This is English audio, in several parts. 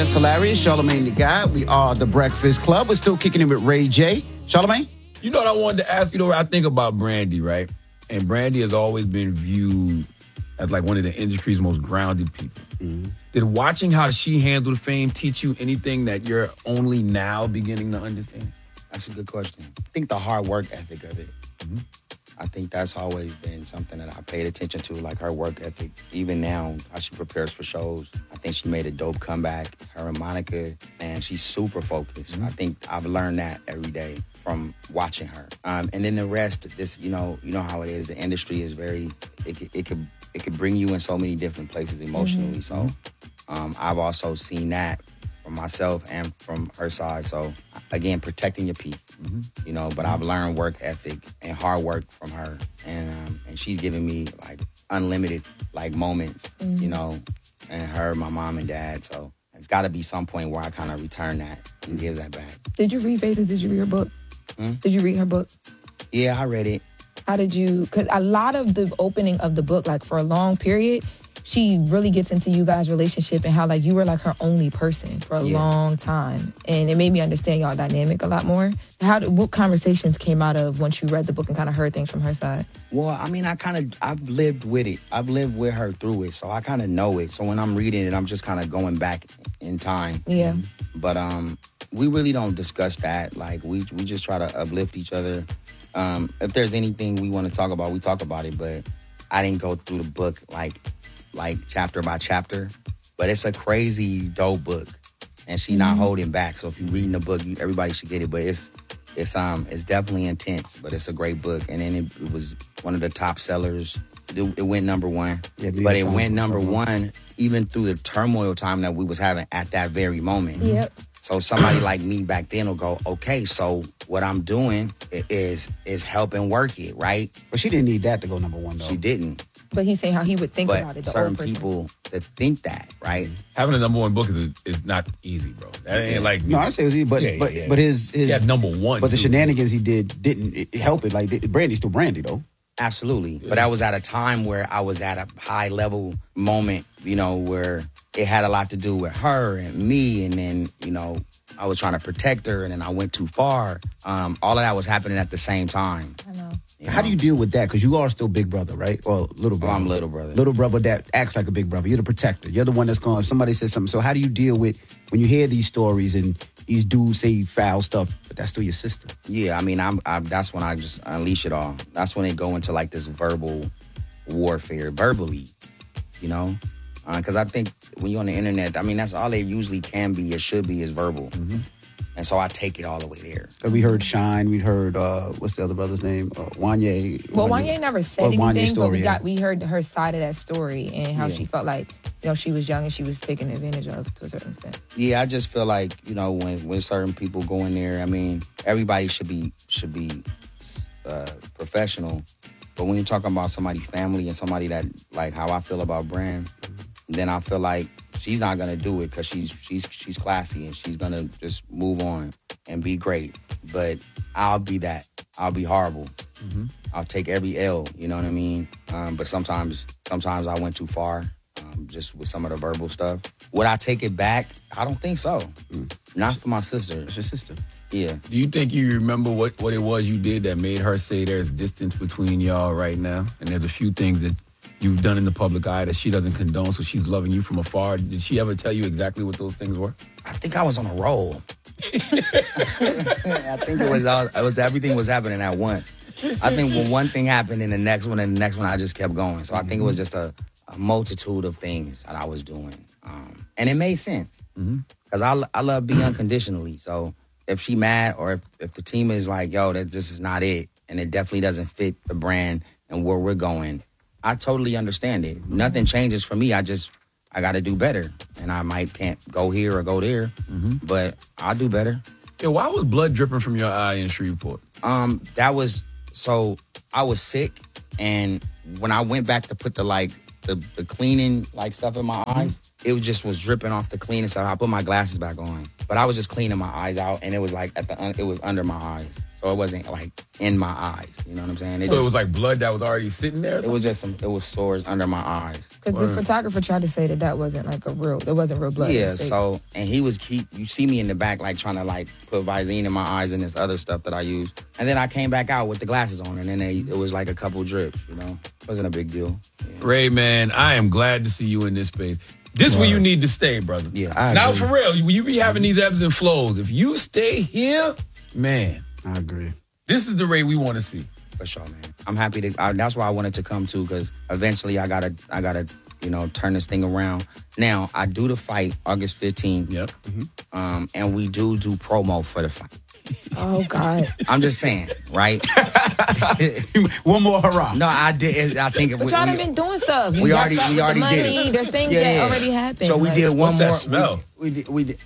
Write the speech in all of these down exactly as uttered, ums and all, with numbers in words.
It's hilarious. Charlamagne the Guy. We are the Breakfast Club. We're still kicking it with Ray J. Charlamagne? You know what I wanted to ask you, though? I think about Brandy, right? And Brandy has always been viewed as like one of the industry's most grounded people. Mm-hmm. Did watching how she handled fame teach you anything that you're only now beginning to understand? That's a good question. I think the hard work ethic of it. Mm-hmm. I think that's always been something that I paid attention to, like her work ethic. Even now, how she prepares for shows. I think she made a dope comeback. Her and Monica, and she's super focused. Mm-hmm. I think I've learned that every day from watching her. Um, and then the rest, this, you know, you know how it is. The industry is very, it could, it could, it could bring you in so many different places emotionally. Mm-hmm. So um, I've also seen that from myself and from her side. So again, protecting your peace, mm-hmm. you know, but I've learned work ethic and hard work from her. And um, and she's giving me like unlimited like moments, mm-hmm. you know, and her, my mom and dad. So it's got to be some point where I kind of return that and give that back. Did you read Phases? Did you read her book? Hmm? Did you read her book? Yeah, I read it. How did you, because a lot of the opening of the book, like for a long period, she really gets into you guys' relationship and how like you were like her only person for a yeah. long time. And it made me understand y'all dynamic a lot more. How did, what conversations came out of once you read the book and kind of heard things from her side? Well, I mean, I kind of, I've lived with it. I've lived with her through it. So I kind of know it. So when I'm reading it, I'm just kind of going back in time. Yeah. But um, we really don't discuss that. Like we, we just try to uplift each other. Um, if there's anything we want to talk about, we talk about it. But I didn't go through the book like, like chapter by chapter, but it's a crazy dope book, and she mm-hmm. not holding back. So if you're reading the book, you, everybody should get it. But it's it's um it's definitely intense, but it's a great book. And then it, it was one of the top sellers. It, it went number one, yeah, but it went number one even through the turmoil time that we was having at that very moment. Yep. So somebody like me back then will go, okay, so what I'm doing is is helping work it, right? But she didn't need that to go number one, though. She didn't. But he's saying how he would think but about it. The certain old person. people that think that, right? Having a number one book is is not easy, bro. That ain't like no, I say it was easy, but yeah, but yeah. but his his he had number one. But the too. shenanigans he did didn't help it. Like Brandy's still Brandy though. Absolutely, yeah. But I was at a time where I was at a high level moment, you know, where it had a lot to do with her and me, and then you know I was trying to protect her, and then I went too far. Um, all of that was happening at the same time. I know. You know? How do you deal with that? Because you are still big brother, right? Or little brother? Oh, I'm little brother. Little brother that acts like a big brother. You're the protector. You're the one that's going, if somebody says something. So how do you deal with when you hear these stories and these dudes say foul stuff, but that's still your sister? Yeah, I mean, I'm, I'm that's when I just unleash it all. That's when they go into like this verbal warfare, verbally, you know? Because uh, I think when you're on the internet, I mean, that's all they usually can be or should be is verbal. Mm-hmm. And so I take it all the way there. We heard Shine. We heard, uh, what's the other brother's name? Uh, Wanye. Well, Wanye, Wanye never said well, anything, story, but we yeah. got we heard her side of that story and how yeah. she felt like, you know, she was young and she was taken advantage of to a certain extent. Yeah, I just feel like, you know, when, when certain people go in there, I mean, everybody should be should be uh, professional. But when you're talking about somebody's family and somebody that, like how I feel about Brand, then I feel like she's not gonna do it because she's she's she's classy and she's gonna just move on and be great. But I'll be that. I'll be horrible. Mm-hmm. I'll take every L. You know what I mean? Um, but sometimes sometimes I went too far, um, just with some of the verbal stuff. Would I take it back? I don't think so. Mm. Not for my sister. It's your sister. Yeah. Do you think you remember what, what it was you did that made her say there's distance between y'all right now? And there's a few things that you've done in the public eye that she doesn't condone, so she's loving you from afar. Did she ever tell you exactly what those things were? I think I was on a roll. I think it was all, it was everything was happening at once. I think when one thing happened and the next one and the next one, I just kept going. So I think it was just a, a multitude of things that I was doing. Um, and it made sense. Because mm-hmm. I, I love being unconditionally. So if she mad or if, if the team is like, yo, that this is not it, and it definitely doesn't fit the brand and where we're going, I totally understand it. Nothing changes for me. I just, I got to do better. And I might can't go here or go there, mm-hmm. but I'll do better. Yeah, why was blood dripping from your eye in Shreveport? Um, that was, so I was sick. And when I went back to put the, like, the, the cleaning, like, stuff in my mm-hmm. eyes, it just was dripping off the cleaning stuff. I put my glasses back on. But I was just cleaning my eyes out, and it was, like, at the, it was under my eyes. So it wasn't like in my eyes. You know what I'm saying? It, So just, it was like blood that was already sitting there? or it was just some, it was sores under my eyes. Because the photographer tried to say that that wasn't like a real, there wasn't real blood. Yeah, It was fake. so, and he was keep, you see me in the back, like trying to like put Visine in my eyes and this other stuff that I use. And then I came back out with the glasses on and then they, it was like a couple drips, you know? It wasn't a big deal. Yeah. Ray, man, I am glad to see you in this space. This where you need to stay, brother. Yeah. I Now, agree. for real, you, you be having these ebbs and flows. If you stay here, man, I agree. this is the Ray we want to see. For sure, man. I'm happy to, I, that's why I wanted to come too, because eventually I gotta, I gotta, you know, turn this thing around. Now, I do the fight August fifteenth. Yep. Um, and we do do promo for the fight. Oh, God. I'm just saying, right? One more hurrah. No, I did. I think But we, y'all we, done been doing stuff. You we got already, stuff we with already the did money. it. There's things Yeah, that yeah. already happened. So we Like, did one What's that more. smell? We, we did. We did.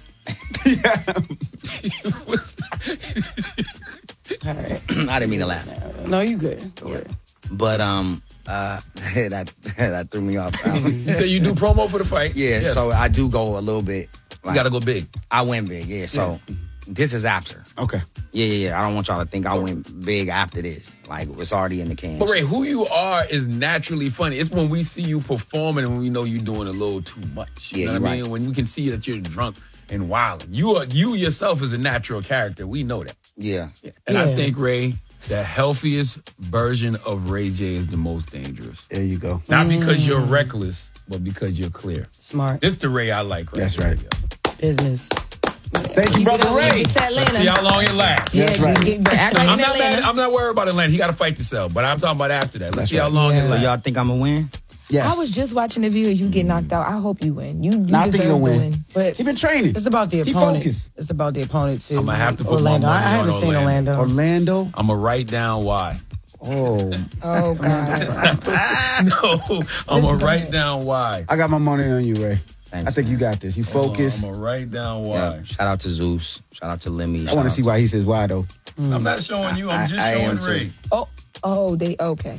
All right. I didn't mean to laugh, No, you good. Go ahead. but um, uh, that that threw me off. Um, You say you do promo for the fight? yeah, Yes. so I do go a little bit. you got to go big. I went big. Yeah, so this is after. Okay. Yeah, yeah, yeah. I don't want y'all to think I went big after this. Like it's already in the can. But Ray, who you are is naturally funny. It's when we see you performing and when we know you're doing a little too much. You Yeah, know you're what I mean? right. When we can see that you're drunk and wild. You are you yourself is a natural character. We know that. Yeah. And I Yeah. think, Ray, the healthiest version of Ray J is the most dangerous. There you go. Not because you're reckless, but because you're clear. Smart. This the Ray I like, right? That's here. right. Business. Thank you, brother Ray. Get to Atlanta. See how long it lasts. Yeah, That's right. get, get, act like I'm in not mad, Atlanta. I'm not worried about Atlanta. He got to fight himself, but I'm talking about after that. Let's That's see how right. long Yeah. it So lasts. y'all think I'm gonna win? Yes. I was just watching the video. You get knocked out. I hope you win. You, you Nah, I think deserve you'll to win. win. But He been training. it's about the He opponent. focused. It's about the opponent too. I'ma have to put my Orlando. money I, I haven't on seen Orlando. Orlando. Orlando. I'm going to write down why. Oh, Oh, God. No, I'm going to write down why. I got my money on you, Ray. Thanks, I think man. you got this. You focus. I'm going to write down why. Yeah. Shout out to Zeus. Shout out to Lemmy. I want to see why he says why though. I'm not showing you. I'm I- just I showing am too. Ray. Oh, oh, they, okay.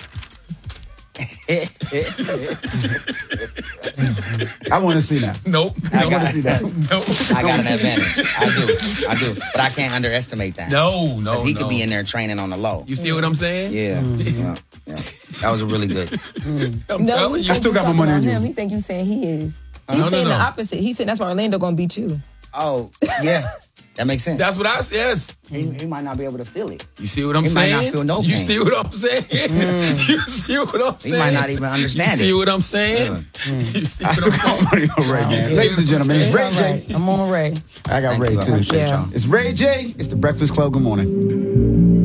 I want to see that. Nope. I nope. want to see that. Nope. I got an advantage. I do. I do. But I can't underestimate that. No, no, Because he no. could be in there training on the low. You see what I'm saying? Yeah. yeah. Yeah. That was a really good. I'm No, telling he you. think still you got my talking money about on you. him. He think you saying he is. He's No, no, saying the no. opposite. He's saying that's why Orlando gonna beat you. Oh, yeah. That makes sense. That's what I said. Yes. he, he might not be able to feel it. You see what I'm He might saying? not feel no You pain. see what I'm saying? You see what I'm He saying? might not even understand You see it. what I'm saying? You see I what still I'm got saying? money on Ray, man. Yeah. Ladies and gentlemen, it's It's Ray all J. right. I'm on Ray. I got Thank Ray you. I too. appreciate Yeah. y'all. It's Ray J. It's the Breakfast Club. Good morning.